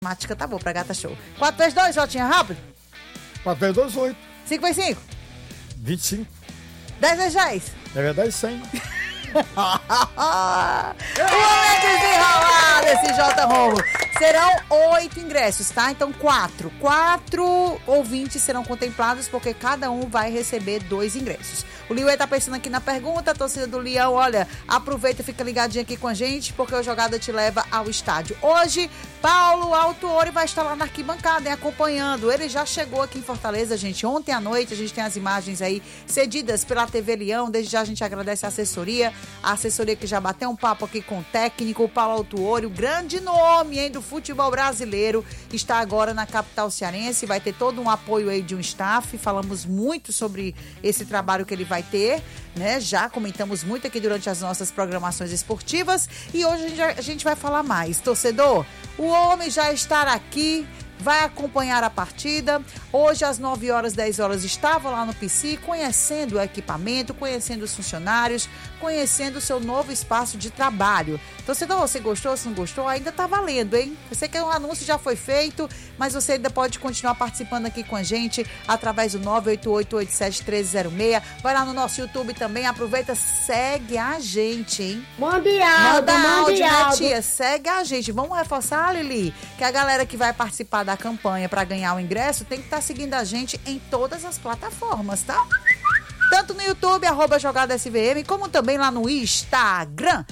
Matemática tá bom pra Gata Show. 4 vezes 2, Jotinha, rápido. 4 vezes 2, 8. 5 vezes 5. 25. 10 vezes 10. É verdade, 100. O homem desenrolado, esse J. Romulo. Serão 8 ingressos, tá? Então 4 ouvintes serão contemplados, porque cada um vai receber 2 ingressos. O Liuê tá pensando aqui na pergunta, a torcida do Leão, olha, aproveita e fica ligadinho aqui com a gente, porque o Jogada te leva ao estádio. Hoje, Paulo Autuori vai estar lá na arquibancada, hein, acompanhando. Ele já chegou aqui em Fortaleza, gente, ontem à noite. A gente tem as imagens aí cedidas pela TV Leão. Desde já a gente agradece a assessoria que já bateu um papo aqui com o técnico, o Paulo Autuori, o grande nome, hein, do futebol brasileiro, está agora na capital cearense. Vai ter todo um apoio aí de um staff. Falamos muito sobre esse trabalho que ele vai ter, né? Já comentamos muito aqui durante as nossas programações esportivas e hoje a gente vai falar mais. Torcedor, o homem já estará aqui, vai acompanhar a partida. Hoje, às 9 horas, 10 horas, estava lá no PC, conhecendo o equipamento, conhecendo os funcionários, conhecendo o seu novo espaço de trabalho. Torcedor, você gostou? Se não gostou, ainda tá valendo, hein? Eu sei que o anúncio já foi feito, mas você ainda pode continuar participando aqui com a gente através do 988-87-1306. Vai lá no nosso YouTube também, aproveita, segue a gente, hein? Manda áudio, né, tia? Segue a gente. Vamos reforçar, Lili, que a galera que vai participar da campanha para ganhar o ingresso tem que estar seguindo a gente em todas as plataformas, tá? Tanto no YouTube, @JogadaSVM, como também lá no Instagram,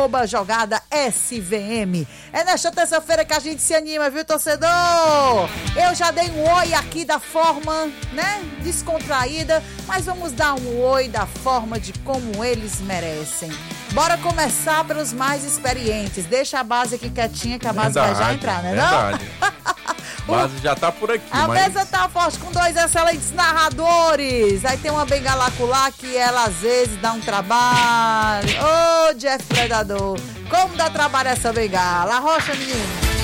@JogadaSVM. É nesta terça-feira que a gente se anima, viu, torcedor? Eu já dei um oi aqui da forma, né, descontraída, mas vamos dar um oi da forma de como eles merecem. Bora começar pelos mais experientes. Deixa a base aqui quietinha, que a base vai já entrar, né? Verdade. A base já tá por aqui, a mesa tá forte com 2 excelentes narradores. Aí tem uma bengalaculá que ela às vezes dá um trabalho. Ô, Jeff Predador, como dá trabalho essa bengala? Arrocha, menino.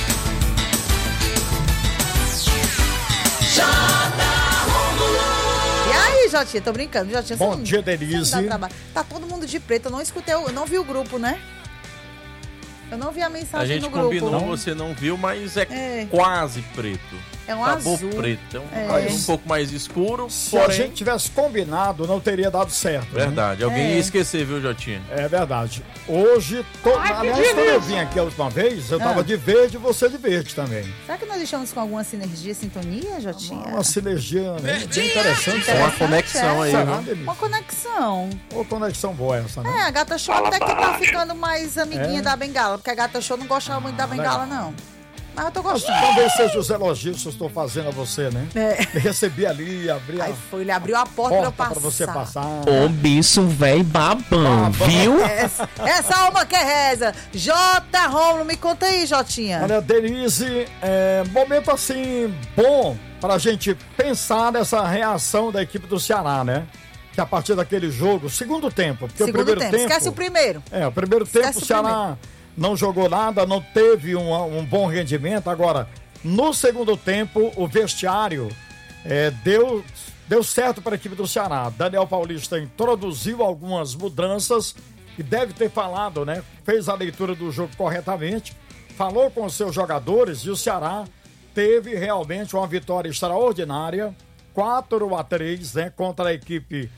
E aí, Jotinha? Tô brincando, Jotinha. Bom dia, Denise. Tá todo mundo de preto. Eu não escutei, eu não vi o grupo, né? Eu não vi a mensagem no grupo. A gente combinou, você não viu, mas é quase preto. É um Sabor azul. preto. Um pouco mais escuro, Se porém... a gente tivesse combinado, não teria dado certo. Verdade. Né? Alguém ia esquecer, viu, Jotinha? É verdade. Hoje, aliás, quando eu vim aqui a última vez, eu tava de verde e você de verde também. Será que nós estamos com alguma sinergia, sintonia, Jotinha? Uma sinergia bem interessante. Uma conexão aí, viu? Uma conexão. Uma conexão boa essa, né? A Gata Show até que tá ficando mais amiguinha da bengala, porque a Gata Show não gostava muito da bengala, não. Mas eu tô gostando. Talvez seja os elogios que eu estou fazendo a você, né? Recebi ali, abri Aí foi, ele abriu a porta pra eu passar. Pra você passar. Ô, bicho, véi, babão, viu? Essa alma que reza. J. Romulo, me conta aí, Jotinha. Olha, Denise, momento assim, bom pra gente pensar nessa reação da equipe do Ceará, né? Que a partir daquele jogo, segundo tempo. Porque segundo o primeiro tempo. Esquece o primeiro. O primeiro tempo o Ceará não jogou nada, não teve um bom rendimento. Agora, no segundo tempo, o vestiário deu certo para a equipe do Ceará. Daniel Paulista introduziu algumas mudanças e deve ter falado, né? Fez a leitura do jogo corretamente, falou com os seus jogadores e o Ceará teve realmente uma vitória extraordinária, 4-3, né? Contra a equipe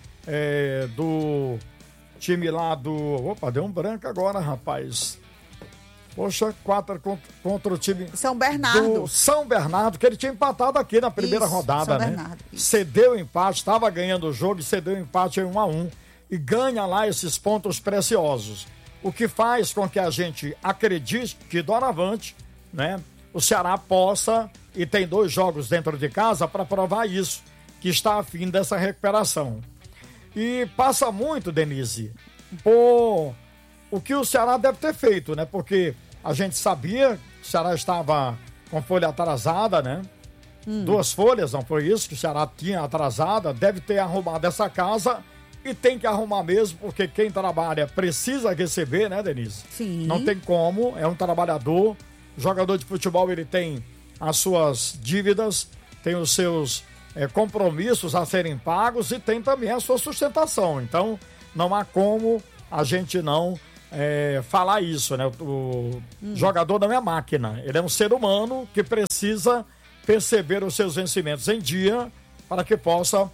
do time lá do... Opa, deu um branco agora, rapaz. Poxa, 4 contra o time São Bernardo. do São Bernardo, que ele tinha empatado aqui na primeira rodada, São né? Bernardo, cedeu o empate, estava ganhando o jogo e cedeu o empate em 1-1 e ganha lá esses pontos preciosos. O que faz com que a gente acredite que doravante, né, o Ceará possa, e tem 2 jogos dentro de casa para provar isso, que está a fim dessa recuperação. E passa muito, Denise, por o que o Ceará deve ter feito, né? Porque a gente sabia que o Ceará estava com folha atrasada, né? 2 folhas, não foi isso que o Ceará tinha atrasada, deve ter arrumado essa casa e tem que arrumar mesmo, porque quem trabalha precisa receber, né, Denise? Sim. Não tem como, é um trabalhador, jogador de futebol, ele tem as suas dívidas, tem os seus compromissos a serem pagos e tem também a sua sustentação. Então, não há como a gente não falar isso, né? O jogador não é máquina, ele é um ser humano que precisa perceber os seus vencimentos em dia para que possa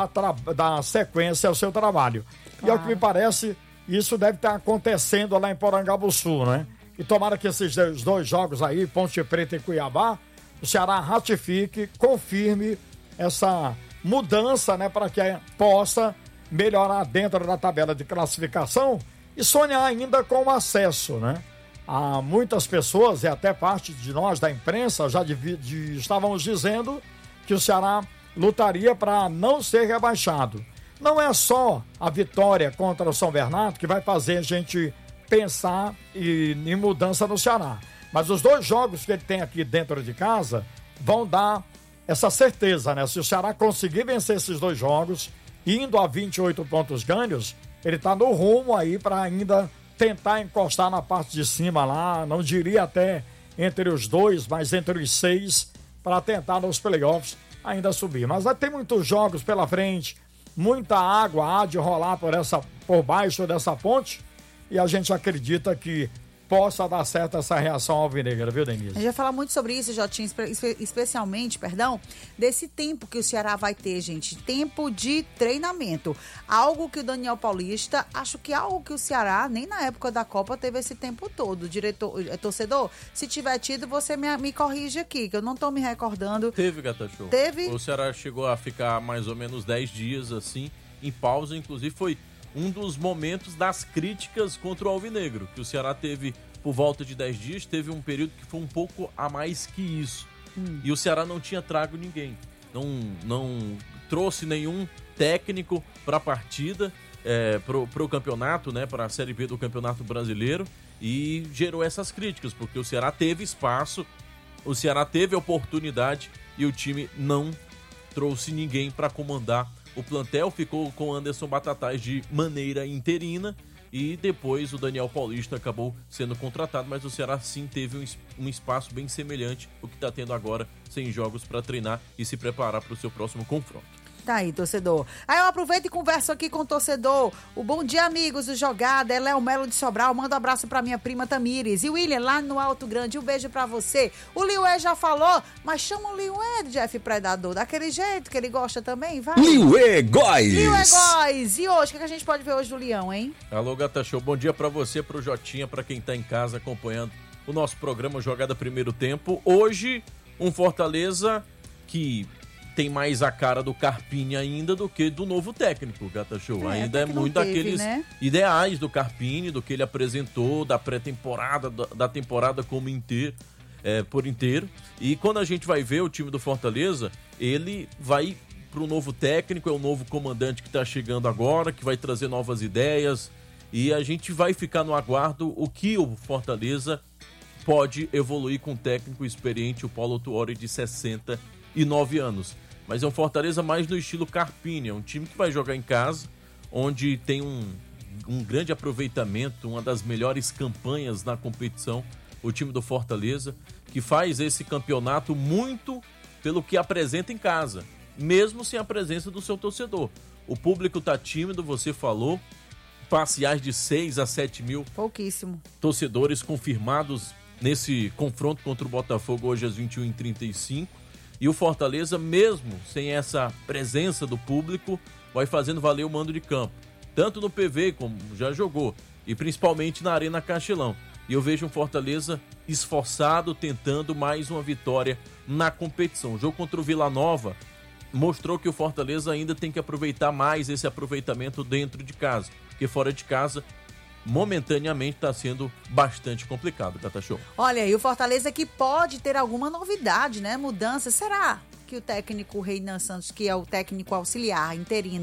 dar sequência ao seu trabalho. Claro. E ao que me parece, isso deve estar acontecendo lá em Porangabuçu, né? E tomara que esses dois jogos aí, Ponte Preta e Cuiabá, o Ceará ratifique, confirme essa mudança, né? Para que possa melhorar dentro da tabela de classificação e sonhar ainda com o acesso, né? Há muitas pessoas, e até parte de nós da imprensa, já estávamos dizendo que o Ceará lutaria para não ser rebaixado. Não é só a vitória contra o São Bernardo que vai fazer a gente pensar em mudança no Ceará. Mas os dois jogos que ele tem aqui dentro de casa vão dar essa certeza, né? Se o Ceará conseguir vencer esses dois jogos, indo a 28 pontos ganhos, ele está no rumo aí para ainda tentar encostar na parte de cima lá, não diria até entre os 2, mas entre os 6, para tentar nos playoffs ainda subir. Mas tem muitos jogos pela frente, muita água há de rolar por baixo dessa ponte, e a gente acredita que possa dar certo essa reação alvinegra, viu, Denise? A gente vai falar muito sobre isso, Jotinho, especialmente, desse tempo que o Ceará vai ter, gente. Tempo de treinamento. Algo que o Daniel Paulista, acho que algo que o Ceará, nem na época da Copa, teve esse tempo todo. Torcedor, se tiver tido, você me corrige aqui, que eu não tô me recordando. Teve, Gata Show. Teve? O Ceará chegou a ficar mais ou menos 10 dias, assim, em pausa, inclusive foi um dos momentos das críticas contra o Alvinegro, que o Ceará teve por volta de 10 dias, teve um período que foi um pouco a mais que isso. E o Ceará não tinha trago ninguém. Não trouxe nenhum técnico para a partida, para o campeonato, né, para a Série B do Campeonato Brasileiro, e gerou essas críticas, porque o Ceará teve espaço, o Ceará teve oportunidade e o time não trouxe ninguém para comandar o plantel. Ficou com Anderson Batatais de maneira interina e depois o Daniel Paulista acabou sendo contratado, mas o Ceará sim teve um espaço bem semelhante ao que está tendo agora, sem jogos para treinar e se preparar para o seu próximo confronto. Tá aí, torcedor. Aí eu aproveito e converso aqui com o torcedor. O bom dia, amigos do Jogada. É Léo Melo de Sobral. Manda um abraço pra minha prima Tamires. E o William, lá no Alto Grande. Um beijo pra você. O Liué já falou, mas chama o Liué, Jeff Predador. Daquele jeito que ele gosta também, vai. Liué Góis. Liué Góis. E hoje, o que a gente pode ver hoje do Leão, hein? Alô, Gata Show. Bom dia pra você, pro Jotinha, pra quem tá em casa acompanhando o nosso programa Jogada Primeiro Tempo. Hoje, um Fortaleza que tem mais a cara do Carpini ainda do que do novo técnico, Gata Show. Ainda é muito aqueles ideais do Carpini, do que ele apresentou, da pré-temporada, da temporada como por inteiro. E quando a gente vai ver o time do Fortaleza, ele vai pro novo técnico, é o novo comandante que está chegando agora, que vai trazer novas ideias. E a gente vai ficar no aguardo o que o Fortaleza pode evoluir com o técnico experiente, o Paulo Tuori, de 69 anos. Mas é um Fortaleza mais no estilo Carpini, é um time que vai jogar em casa, onde tem um grande aproveitamento, uma das melhores campanhas na competição, o time do Fortaleza, que faz esse campeonato muito pelo que apresenta em casa, mesmo sem a presença do seu torcedor. O público está tímido, você falou, parciais de 6 a 7 mil. Pouquíssimo. Torcedores confirmados nesse confronto contra o Botafogo hoje às 21h35. E o Fortaleza, mesmo sem essa presença do público, vai fazendo valer o mando de campo. Tanto no PV, como já jogou, e principalmente na Arena Castelão. E eu vejo um Fortaleza esforçado, tentando mais uma vitória na competição. O jogo contra o Vila Nova mostrou que o Fortaleza ainda tem que aproveitar mais esse aproveitamento dentro de casa. Porque fora de casa, momentaneamente está sendo bastante complicado, Gata Show. Olha, e o Fortaleza que pode ter alguma novidade, né? Mudança. Será que o técnico Reinan Santos, que é o técnico auxiliar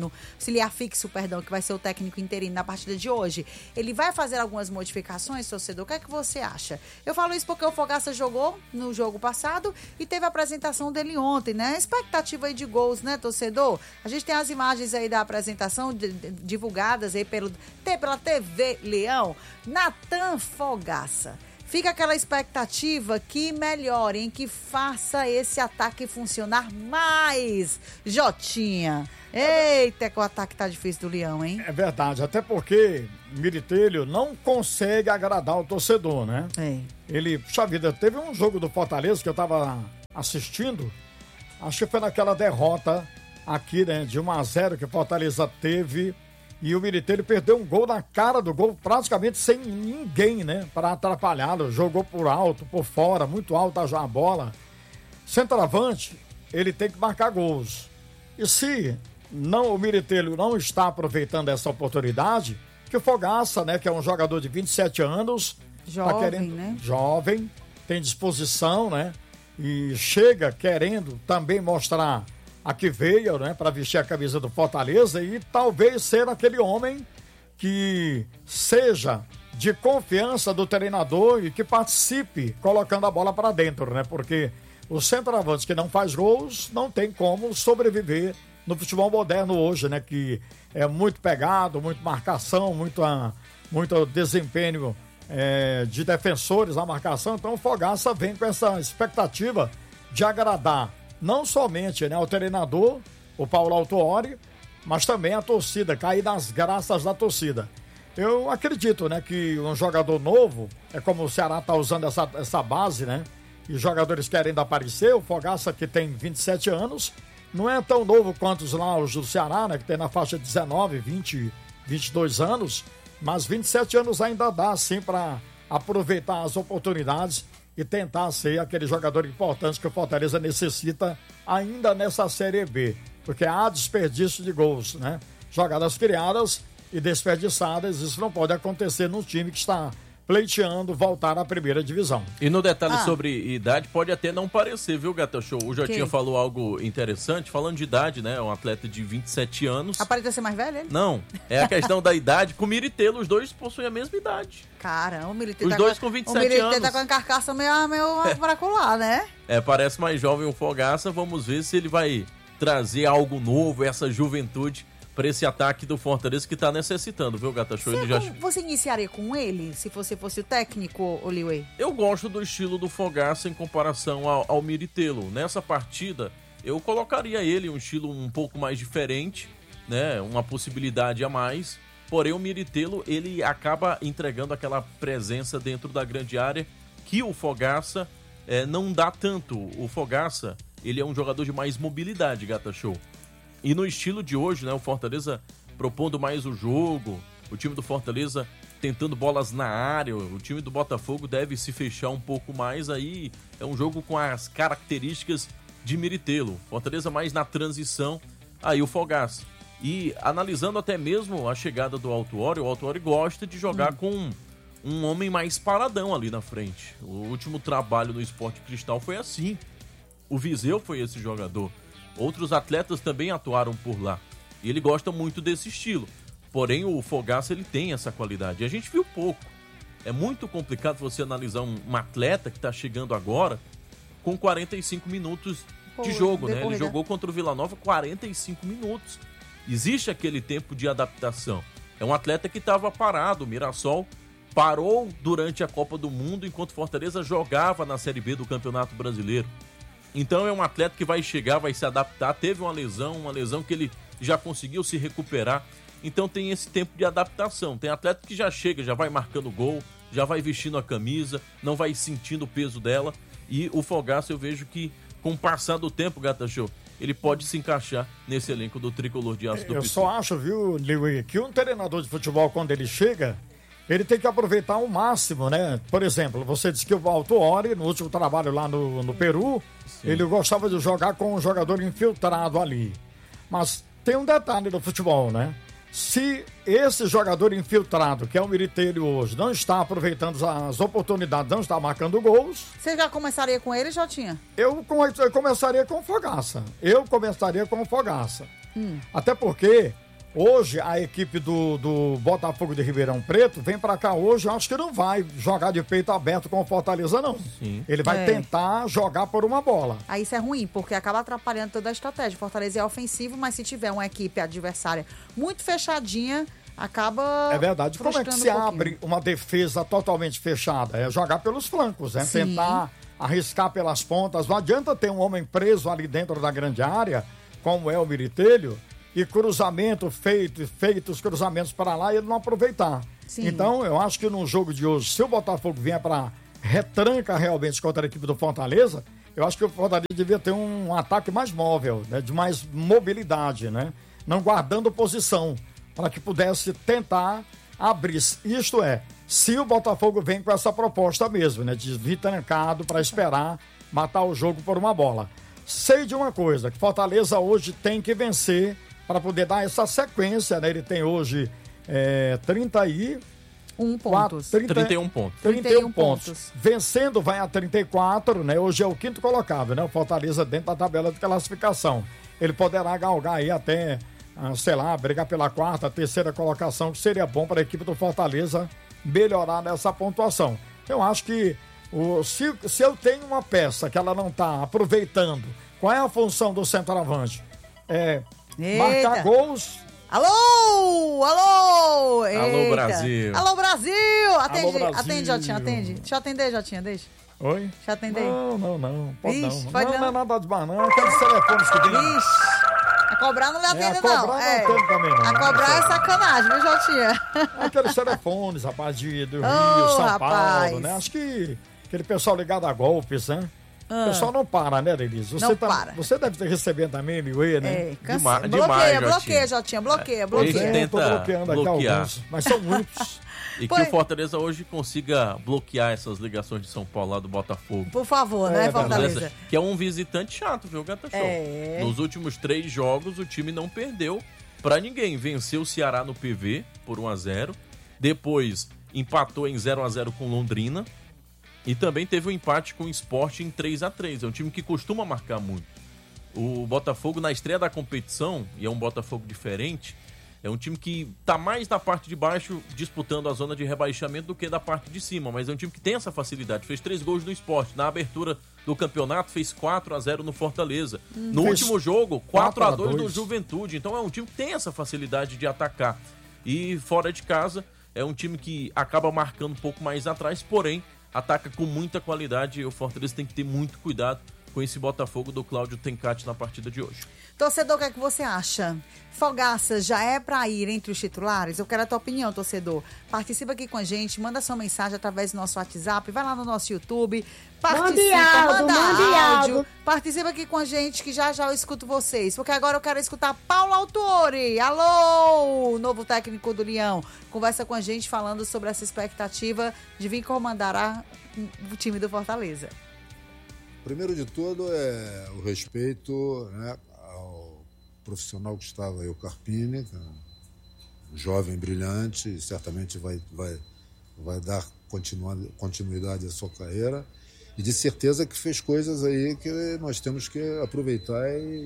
fixo, que vai ser o técnico interino na partida de hoje, ele vai fazer algumas modificações, torcedor? O que é que você acha? Eu falo isso porque o Fogaça jogou no jogo passado e teve a apresentação dele ontem, né? Expectativa aí de gols, né, torcedor? A gente tem as imagens aí da apresentação divulgadas aí pela TV Leão. Natan Fogaça fica aquela expectativa que melhore, em que faça esse ataque funcionar mais. Jotinha, eita, que o ataque tá difícil do Leão, hein? É verdade, até porque Miritelho não consegue agradar o torcedor, né? É. Ele, puxa vida, teve um jogo do Fortaleza que eu tava assistindo, acho que foi naquela derrota aqui, né, de 1-0 que o Fortaleza teve, e o Miritelho perdeu um gol na cara do gol, praticamente sem ninguém, né, para atrapalhá-lo. Jogou por alto, por fora, muito alta já a bola. Centroavante, ele tem que marcar gols. E se não, o Miritelho não está aproveitando essa oportunidade, que o Fogaça, né, que é um jogador de 27 anos, Jovem, né? Jovem, tem disposição, né, e chega querendo também mostrar a que veio, né, para vestir a camisa do Fortaleza e talvez ser aquele homem que seja de confiança do treinador e que participe colocando a bola para dentro, né? Porque o centroavante que não faz gols não tem como sobreviver no futebol moderno hoje, né? Que é muito pegado, muito marcação, muito desempenho de defensores na marcação. Então o Fogaça vem com essa expectativa de agradar não somente, né, o treinador, o Paulo Autuori, mas também a torcida, cair nas graças da torcida. Eu acredito, né, que um jogador novo, é como o Ceará está usando essa base, né, e os jogadores querendo aparecer. O Fogaça, que tem 27 anos, não é tão novo quanto os do Ceará, né, que tem na faixa de 19, 20, 22 anos, mas 27 anos ainda dá, sim, para aproveitar as oportunidades e tentar ser aquele jogador importante que o Fortaleza necessita ainda nessa Série B, porque há desperdício de gols, né? Jogadas criadas e desperdiçadas, isso não pode acontecer num time que está pleiteando voltar à primeira divisão. E no detalhe sobre idade, pode até não parecer, viu, Gata Show? O Jotinha falou algo interessante, falando de idade, né? Um atleta de 27 anos. Aparenta ser mais velho, ele? Não, é a questão da idade. Com o Miritello, os dois possuem a mesma idade. Caramba, o Miritello os dois com 27 anos. O Miritello tá com a carcaça meio paracular, né? Parece mais jovem o Fogaça. Vamos ver se ele vai trazer algo novo, essa juventude, para esse ataque do Fortaleza que tá necessitando, viu, Gata Show? Você iniciaria com ele, se você fosse o técnico, Oliway? Eu gosto do estilo do Fogaça em comparação ao Miritello. Nessa partida, eu colocaria ele um estilo um pouco mais diferente, né? Uma possibilidade a mais. Porém, o Miritello, ele acaba entregando aquela presença dentro da grande área que o Fogaça não dá tanto. O Fogaça, ele é um jogador de mais mobilidade, Gata Show. E no estilo de hoje, né, o Fortaleza propondo mais o jogo, o time do Fortaleza tentando bolas na área, o time do Botafogo deve se fechar um pouco mais, aí é um jogo com as características de Miritello. Fortaleza mais na transição, aí o Fogaça. E analisando até mesmo a chegada do Autuori, o Autuori gosta de jogar com um homem mais paradão ali na frente. O último trabalho no Sport Cristal foi assim. O Viseu foi esse jogador. Outros atletas também atuaram por lá. E ele gosta muito desse estilo. Porém, o Fogaça, ele tem essa qualidade. E a gente viu pouco. É muito complicado você analisar um atleta que está chegando agora com 45 minutos de jogo, né? Ele jogou contra o Vila Nova 45 minutos. Existe aquele tempo de adaptação. É um atleta que estava parado. O Mirassol parou durante a Copa do Mundo enquanto Fortaleza jogava na Série B do Campeonato Brasileiro. Então é um atleta que vai chegar, vai se adaptar, teve uma lesão que ele já conseguiu se recuperar. Então tem esse tempo de adaptação. Tem atleta que já chega, já vai marcando gol, já vai vestindo a camisa, não vai sentindo o peso dela. E o Fogaça, eu vejo que com o passar do tempo, Gata Show, ele pode se encaixar nesse elenco do Tricolor de Aço do Pici. Eu só acho, viu, Liui, que um treinador de futebol, quando ele chega, ele tem que aproveitar ao máximo, né? Por exemplo, você disse que o Autuori, no último trabalho lá no Peru, sim, ele gostava de jogar com um jogador infiltrado ali. Mas tem um detalhe do futebol, né? Se esse jogador infiltrado, que é o Miritello hoje, não está aproveitando as oportunidades, não está marcando gols... Você já começaria com ele, Jotinha? Eu começaria com o Fogaça. Até porque... Hoje, a equipe do Botafogo de Ribeirão Preto vem pra cá hoje, eu acho que não vai jogar de peito aberto com o Fortaleza, não. Sim. Ele vai tentar jogar por uma bola. Aí isso é ruim, porque acaba atrapalhando toda a estratégia. O Fortaleza é ofensivo, mas se tiver uma equipe adversária muito fechadinha, acaba... É verdade. Como é que se frustrando abre uma defesa totalmente fechada? É jogar pelos flancos, né? Sim. Tentar arriscar pelas pontas. Não adianta ter um homem preso ali dentro da grande área, como é o Militelho, e cruzamento feitos cruzamentos para lá e ele não aproveitar. Sim. Então, eu acho que no jogo de hoje, se o Botafogo vier para retranca realmente contra a equipe do Fortaleza, eu acho que o Fortaleza devia ter um ataque mais móvel, né? De mais mobilidade, né? Não guardando posição, para que pudesse tentar abrir. Isto é, se o Botafogo vem com essa proposta mesmo, né? De vir trancado para esperar matar o jogo por uma bola. Sei de uma coisa, que Fortaleza hoje tem que vencer para poder dar essa sequência, né? Ele tem hoje 31 pontos. 31 pontos. Vencendo vai a 34, né? Hoje é o quinto colocado, né? O Fortaleza dentro da tabela de classificação. Ele poderá galgar aí até, brigar pela quarta, terceira colocação, que seria bom para a equipe do Fortaleza melhorar nessa pontuação. Eu acho que se eu tenho uma peça que ela não está aproveitando, qual é a função do centroavante? Marcar gols. Alô! Alô, Eita. Brasil! Alô, Brasil! Atende, Alô, Brasil. atende, Jotinha, atende. Deixa eu atender, Jotinha, deixa. Oi? Deixa eu atender. Não. Pode Ixi, não. pode Não não? é nada de não. Aqueles telefones que tem. Ixi, a cobrar não lhe atende, a cobrar não. não atende também, não. A cobrar é sacanagem, viu, Jotinha? Aqueles telefones, rapaz, do Rio, São rapaz. Paulo, né? Acho que aquele pessoal ligado a golpes, né? O pessoal não para, né, Denise? Não para. Você deve ter recebido também, Liuê, né? Demais, bloqueia, Jotinha, bloqueia. Ele tenta Tô bloqueando aqui bloquear. alguns, mas são muitos. E que o Fortaleza hoje consiga bloquear essas ligações de São Paulo lá do Botafogo. Por favor, né, Fortaleza? Que é um visitante chato, viu, Gata Show? É. Nos últimos 3 jogos, o time não perdeu pra ninguém. Venceu o Ceará no PV por 1-0. Depois empatou em 0-0 com Londrina. E também teve um empate com o Sport em 3-3. É um time que costuma marcar muito. O Botafogo, na estreia da competição, e é um Botafogo diferente, é um time que tá mais na parte de baixo disputando a zona de rebaixamento do que da parte de cima. Mas é um time que tem essa facilidade. Fez 3 gols no Sport. Na abertura do campeonato, fez 4-0 no Fortaleza. No último jogo, 4-2 no Juventude. Então é um time que tem essa facilidade de atacar. E fora de casa, é um time que acaba marcando um pouco mais atrás, porém ataca com muita qualidade e o Fortaleza tem que ter muito cuidado com esse Botafogo do Cláudio Tencati na partida de hoje. Torcedor, o que é que você acha? Fogaça já é para ir entre os titulares? Eu quero a tua opinião, torcedor. Participa aqui com a gente, manda sua mensagem através do nosso WhatsApp, vai lá no nosso YouTube, manda áudio. Participa aqui com a gente que já eu escuto vocês, porque agora eu quero escutar Paulo Autuori. Alô, novo técnico do Leão. Conversa com a gente falando sobre essa expectativa de vir comandar o time do Fortaleza. Primeiro de tudo é o respeito, né, ao profissional que estava aí, o Carpini, que é um jovem brilhante, e certamente vai dar continuidade à sua carreira, e de certeza que fez coisas aí que nós temos que aproveitar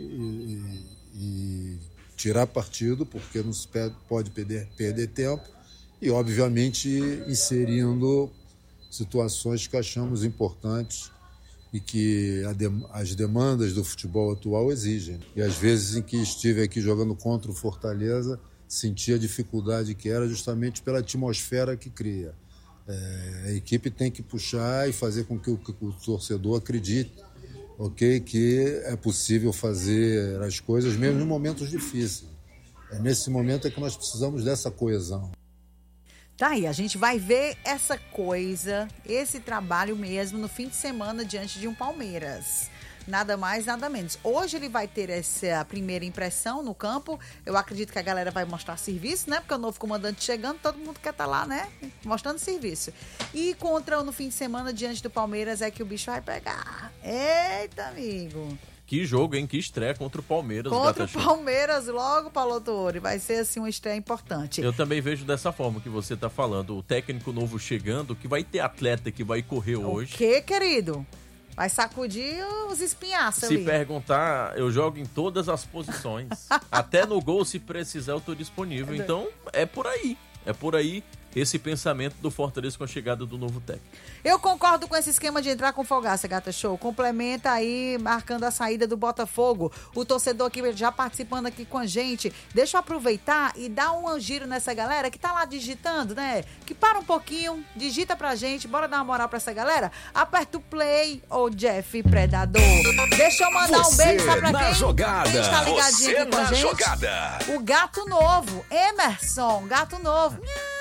e tirar partido, porque não se pode perder tempo, e obviamente inserindo situações que achamos importantes e que as demandas do futebol atual exigem. E às vezes em que estive aqui jogando contra o Fortaleza, senti a dificuldade que era justamente pela atmosfera que cria. A equipe tem que puxar e fazer com que o torcedor acredite, que é possível fazer as coisas mesmo em momentos difíceis. É nesse momento que nós precisamos dessa coesão. Tá aí, a gente vai ver essa coisa, esse trabalho mesmo no fim de semana diante de um Palmeiras. Nada mais, nada menos. Hoje ele vai ter essa primeira impressão no campo. Eu acredito que a galera vai mostrar serviço, né? Porque o novo comandante chegando, todo mundo quer estar lá, né? Mostrando serviço. E no fim de semana diante do Palmeiras é que o bicho vai pegar. Eita, amigo. Que jogo, hein? Que estreia contra o Palmeiras. Contra o Palmeiras logo, Paulo Autuori. Vai ser, assim, uma estreia importante. Eu também vejo dessa forma que você tá falando. O técnico novo chegando, que vai ter atleta que vai correr hoje. O quê, querido? Vai sacudir os espinhaços ali. Se perguntar, eu jogo em todas as posições. Até no gol, se precisar, eu tô disponível. Então, é por aí. É por aí esse pensamento do Fortaleza com a chegada do novo técnico. Eu concordo com esse esquema de entrar com folgaça, Gata Show. Complementa aí, marcando a saída do Botafogo. O torcedor aqui já participando aqui com a gente. Deixa eu aproveitar e dar um giro nessa galera que tá lá digitando, né? Que para um pouquinho, digita pra gente. Bora dar uma moral pra essa galera? Aperta o play, ô Jeff Predador. Deixa eu mandar um beijo, sabe pra quem? Jogada. Quem está ligadinho aqui com a gente? Jogada. O gato novo, Emerson, gato novo.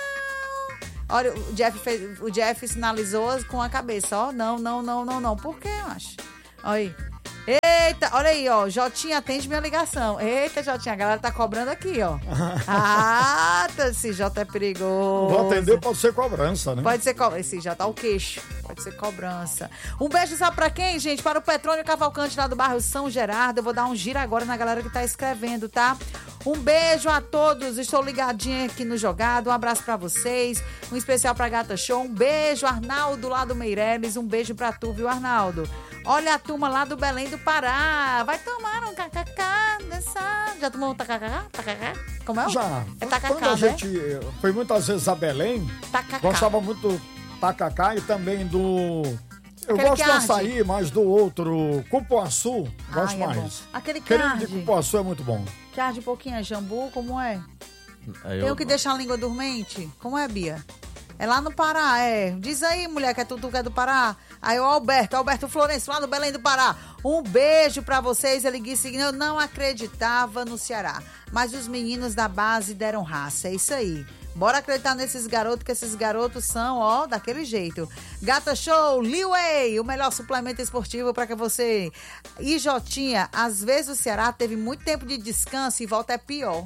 Olha, o Jeff sinalizou com a cabeça, ó. Não. Por quê, macho? Olha aí. Eita, olha aí, ó. Jotinha, atende minha ligação. Eita, Jotinha, a galera tá cobrando aqui, ó. Esse Jota é perigoso. Vou atender, pode ser cobrança, né? Pode ser cobrança. Esse já tá o queixo. Pode ser cobrança. Um beijo, sabe pra quem, gente? Para o Petrônio Cavalcante lá do bairro São Gerardo. Eu vou dar um giro agora na galera que tá escrevendo, tá? Um beijo a todos. Estou ligadinha aqui no Jogado. Um abraço pra vocês. Um especial pra Gata Show. Um beijo, Arnaldo lá do Meireles. Um beijo pra tu, viu, Arnaldo? Olha a turma lá do Belém do Pará. Vai tomar um tacacá dessa... Já tomou um tacacá? Como é? Já. É tacacá, Quando a gente foi muitas vezes a Belém, Tacacá. gostava muito do tacacá e também do... Eu Aquele gosto que do arde. açaí, mas do outro, cupuaçu, gosto Ai, é mais. bom. Aquele que Creme arde. de cupuaçu é muito bom. Que arde um pouquinho, é jambu, como é? Aí Tem o que deixar a língua dormente? Como é, Bia? É lá no Pará, é. Diz aí, mulher, que é tu que é do Pará. Aí o Alberto Florencio, lá do Belém do Pará. Um beijo pra vocês. Ele disse que eu não acreditava no Ceará, mas os meninos da base deram raça. É isso aí. Bora acreditar nesses garotos, que esses garotos são, ó, daquele jeito. Gata Show, Leeway, o melhor suplemento esportivo pra que você... E Jotinha, às vezes o Ceará teve muito tempo de descanso e volta é pior.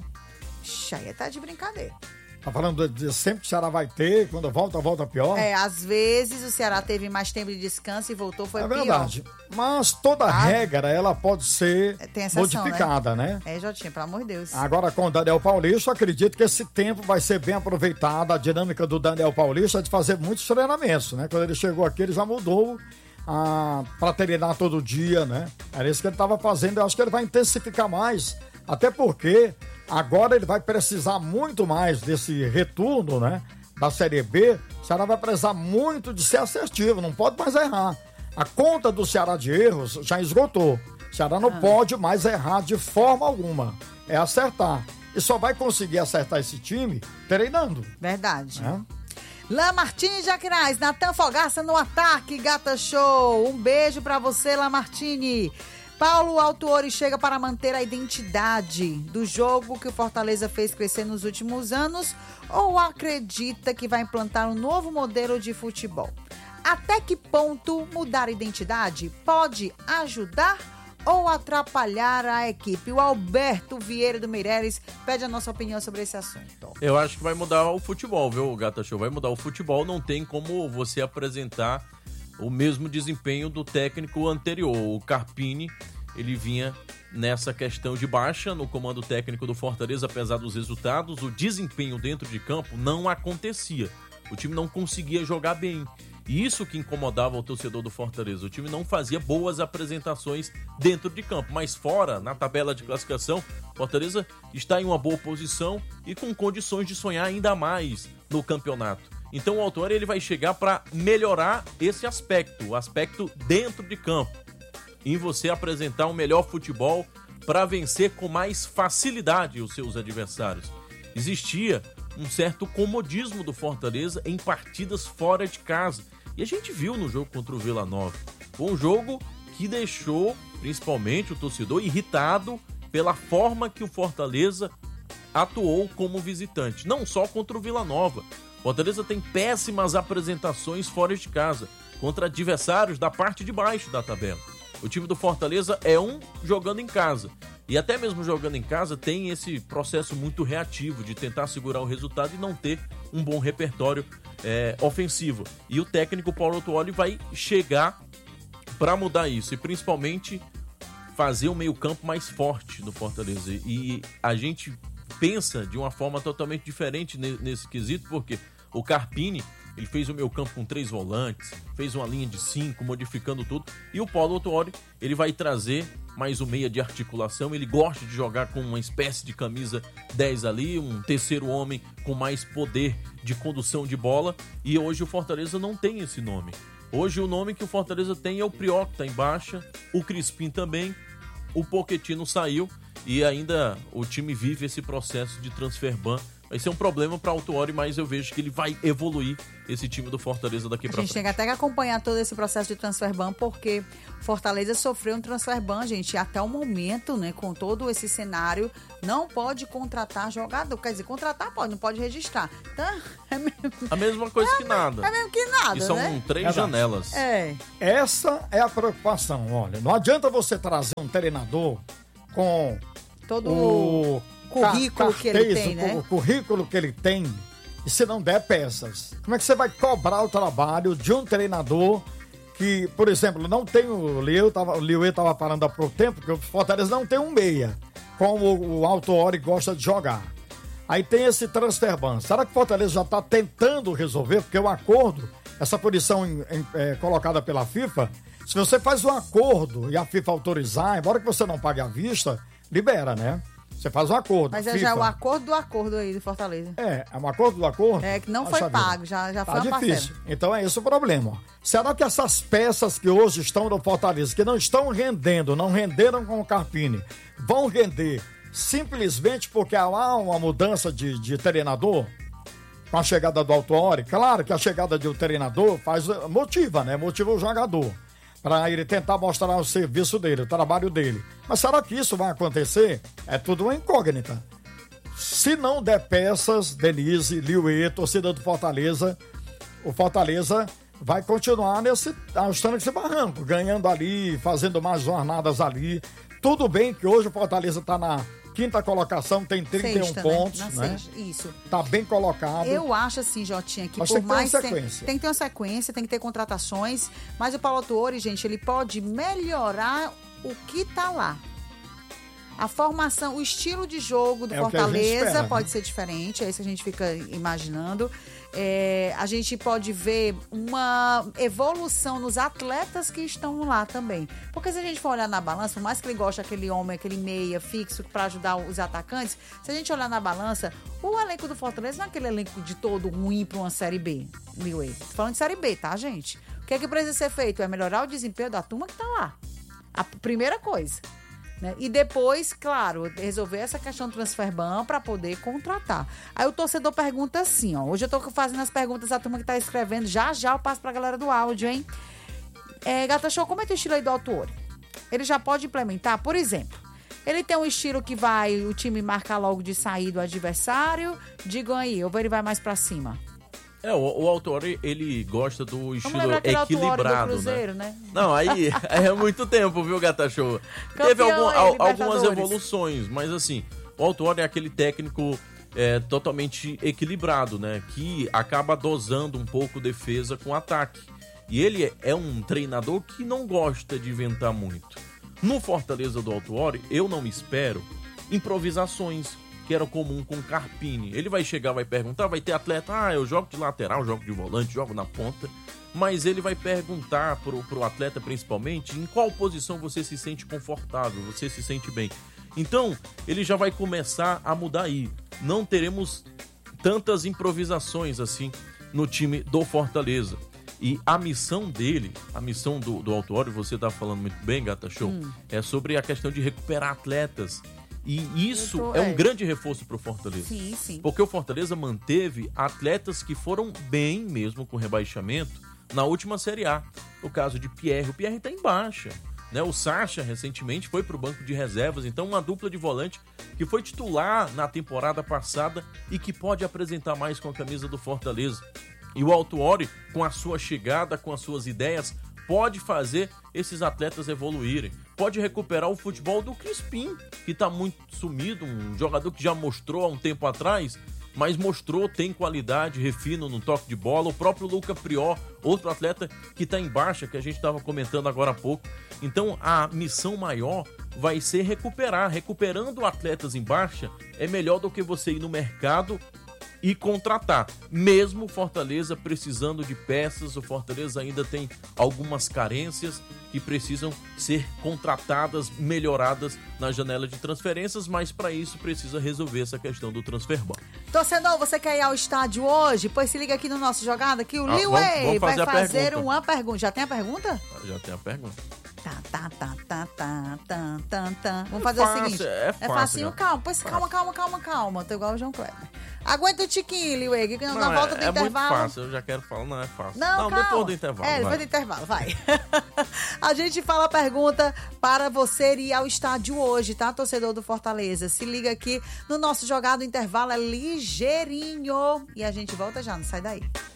Aí tá de brincadeira. Tá falando de sempre que o Ceará vai ter, quando volta pior? É, às vezes o Ceará teve mais tempo de descanso e voltou, foi É pior. verdade. Mas toda regra, ela pode ser Tem exceção, modificada, né? É, Jotinha, pelo amor de Deus. Agora, com o Daniel Paulista, eu acredito que esse tempo vai ser bem aproveitado. A dinâmica do Daniel Paulista é de fazer muitos treinamentos, né? Quando ele chegou aqui, ele já mudou para treinar todo dia, né? Era isso que ele estava fazendo. Eu acho que ele vai intensificar mais, até porque agora ele vai precisar muito mais desse retorno, né? Da Série B. O Ceará vai precisar muito de ser assertivo, não pode mais errar. A conta do Ceará de erros já esgotou. O Ceará não pode mais errar de forma alguma. É acertar. E só vai conseguir acertar esse time treinando. Verdade. Né? Lamartine Jaquirais, Natan Fogaça no ataque, Gata Show. Um beijo pra você, Lamartine. Paulo Autuori chega para manter a identidade do jogo que o Fortaleza fez crescer nos últimos anos ou acredita que vai implantar um novo modelo de futebol? Até que ponto mudar a identidade pode ajudar ou atrapalhar a equipe? O Alberto Vieira do Meireles pede a nossa opinião sobre esse assunto. Eu acho que vai mudar o futebol, viu, Gata Show? Vai mudar o futebol, não tem como você apresentar o mesmo desempenho do técnico anterior. O Carpini, ele vinha nessa questão de baixa no comando técnico do Fortaleza, apesar dos resultados, o desempenho dentro de campo não acontecia. O time não conseguia jogar bem. E isso que incomodava o torcedor do Fortaleza. O time não fazia boas apresentações dentro de campo, mas fora, na tabela de classificação, Fortaleza está em uma boa posição e com condições de sonhar ainda mais no campeonato. Então o Autuori, ele vai chegar para melhorar esse aspecto, o aspecto dentro de campo, em você apresentar um melhor futebol para vencer com mais facilidade os seus adversários. Existia um certo comodismo do Fortaleza em partidas fora de casa. E a gente viu no jogo contra o Vila Nova. Foi um jogo que deixou, principalmente, o torcedor irritado pela forma que o Fortaleza atuou como visitante. Não só contra o Vila Nova. O Fortaleza tem péssimas apresentações fora de casa, contra adversários da parte de baixo da tabela. O time do Fortaleza é jogando em casa. E até mesmo jogando em casa tem esse processo muito reativo de tentar segurar o resultado e não ter um bom repertório ofensivo. E o técnico Paulo Autuori vai chegar para mudar isso e principalmente fazer o meio-campo mais forte do Fortaleza. E a gente pensa de uma forma totalmente diferente nesse quesito, porque o Carpini, ele fez o meio-campo com 3 volantes, fez uma linha de 5, modificando tudo. E o Paulo Autuori, ele vai trazer mais um meia de articulação, ele gosta de jogar com uma espécie de camisa 10 ali, um terceiro homem com mais poder de condução de bola, e hoje o Fortaleza não tem esse nome. Hoje o nome que o Fortaleza tem é o Prió, que está em baixa, o Crispim também, o Pochettino saiu, e ainda o time vive esse processo de transfer ban. Vai ser um problema para Autuori, mas eu vejo que ele vai evoluir esse time do Fortaleza daqui para frente. A gente tem até que acompanhar todo esse processo de transfer ban, porque Fortaleza sofreu um transfer ban, gente, até o momento, né, com todo esse cenário, não pode contratar jogador. Quer dizer, contratar pode, não pode registrar. Então, a mesma coisa que nada. É mesmo que nada, e são né? 3 janelas. Essa é a preocupação, olha. Não adianta você trazer um treinador com todo o currículo que ele tem, né? O currículo que ele tem, e se não der peças. Como é que você vai cobrar o trabalho de um treinador que, por exemplo, não tem o Liuê estava falando há pouco tempo, que o Fortaleza não tem um meia, como o Autuori gosta de jogar. Aí tem esse transfer ban. Será que o Fortaleza já está tentando resolver? Porque o acordo, essa punição colocada pela FIFA, se você faz um acordo e a FIFA autorizar, embora que você não pague à vista, libera, né? Você faz um acordo. Mas é já o acordo do acordo aí do Fortaleza. É um acordo do acordo? É, que não foi pago, já foi uma difícil. parcela. Então é esse o problema. Será que essas peças que hoje estão no Fortaleza, que não estão rendendo, não renderam com o Carpini, vão render simplesmente porque há uma mudança de treinador? Com a chegada do Autuori? Claro que a chegada de um treinador motiva, né? Motiva o jogador para ele tentar mostrar o serviço dele, o trabalho dele. Mas será que isso vai acontecer? É tudo uma incógnita. Se não der peças, Denise, Liuê, torcida do Fortaleza, o Fortaleza vai continuar ajustando esse barranco, ganhando ali, fazendo mais jornadas ali. Tudo bem que hoje o Fortaleza está na quinta colocação, tem 31 pontos, né? Isso. Tá bem colocado. Eu acho assim, Jotinha, que mas por mais tem que ter uma sequência, tem que ter contratações, mas o Paulo Autuori, gente, ele pode melhorar o que tá lá. A formação, o estilo de jogo do Fortaleza pode ser diferente, é isso que a gente fica imaginando. A gente pode ver uma evolução nos atletas que estão lá também. Porque se a gente for olhar na balança, por mais que ele goste daquele homem, aquele meia fixo para ajudar os atacantes, se a gente olhar na balança, o elenco do Fortaleza não é aquele elenco de todo ruim para uma Série B, Liuê. Tô falando de Série B, tá, gente? O que é que precisa ser feito? É melhorar o desempenho da turma que tá lá. A primeira coisa. Né? E depois, claro, resolver essa questão do transfer ban para poder contratar. Aí o torcedor pergunta assim, ó. Hoje eu tô fazendo as perguntas da turma que tá escrevendo. Já eu passo pra galera do áudio, hein? Gata Show, como é o estilo aí do Autuori? Ele já pode implementar, por exemplo, ele tem um estilo que vai o time marcar logo de sair do adversário. Digam aí, ou ele vai mais pra cima? O Autuori, ele gosta do estilo equilibrado, do Cruzeiro, né? Não, aí é muito tempo, viu, Gata Show? Teve algumas evoluções, mas assim, o Autuori é aquele técnico totalmente equilibrado, né? Que acaba dosando um pouco defesa com ataque. E ele é um treinador que não gosta de inventar muito. No Fortaleza do Autuori, eu não espero improvisações, que era comum com o Carpini. Ele vai chegar, vai perguntar, vai ter atleta, eu jogo de lateral, jogo de volante, jogo na ponta, mas ele vai perguntar pro atleta principalmente em qual posição você se sente confortável, você se sente bem. Então, ele já vai começar a mudar aí. Não teremos tantas improvisações assim no time do Fortaleza. E a missão dele, a missão do Autuori, você tá falando muito bem, Gata Show, é sobre a questão de recuperar atletas. E isso é um grande reforço para o Fortaleza. Sim, sim. Porque o Fortaleza manteve atletas que foram bem mesmo com rebaixamento na última Série A. O caso de Pierre. O Pierre está em baixa, né? O Sacha recentemente foi para o banco de reservas. Então uma dupla de volante que foi titular na temporada passada e que pode apresentar mais com a camisa do Fortaleza. E o Autuori, com a sua chegada, com as suas ideias, pode fazer esses atletas evoluírem. Pode recuperar o futebol do Crispim, que está muito sumido, um jogador que já mostrou há um tempo atrás, mas mostrou, tem qualidade, refino no toque de bola. O próprio Luca Prió, outro atleta que está em baixa, que a gente estava comentando agora há pouco. Então a missão maior vai ser recuperar. Recuperando atletas em baixa é melhor do que você ir no mercado e contratar. Mesmo o Fortaleza precisando de peças, o Fortaleza ainda tem algumas carências que precisam ser contratadas, melhoradas na janela de transferências, mas para isso precisa resolver essa questão do transferban. Torcedor, você quer ir ao estádio hoje? Pois se liga aqui no nosso Jogada, que o Liway vai fazer uma pergunta. Já tem a pergunta? Já tem a pergunta. Vamos fazer o seguinte. É facinho, calma. Pois calma. Tô igual o João Kleber. Aguenta o tiquinho, Liway, que na volta do intervalo... É muito fácil, eu já quero falar, não é fácil. Não, depois do intervalo. Depois do intervalo, vai. A gente fala a pergunta para você ir ao estádio hoje, tá, torcedor do Fortaleza? Se liga aqui no nosso Jogado, o intervalo é ligeirinho. E a gente volta já, não sai daí.